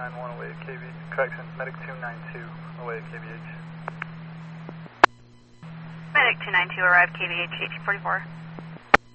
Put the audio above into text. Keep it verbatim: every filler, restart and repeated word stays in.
nine one away at K V, correction, medic two nine two away at K V H. Medic two nine two arrived K V H eighteen forty-four.